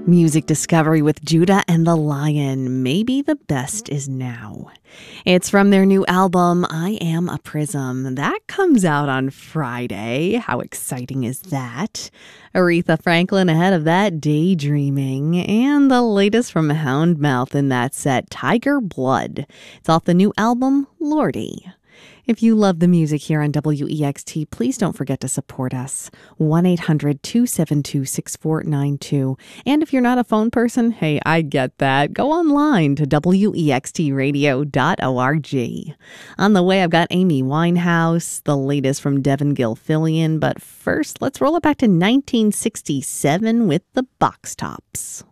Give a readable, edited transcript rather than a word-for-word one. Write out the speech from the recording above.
Music discovery with Judah and the Lion. Maybe the best is now. It's from their new album, I Am a Prism. That comes out on Friday. How exciting is that? Aretha Franklin ahead of that, Daydreaming. And the latest from Houndmouth in that set, Tiger Blood. It's off the new album, Lordy. If you love the music here on WEXT, please don't forget to support us. 1-800-272-6492. And if you're not a phone person, hey, I get that. Go online to wextradio.org. On the way, I've got Amy Winehouse, the latest from Devin Gilfillian. But first, let's roll it back to 1967 with the Box Tops.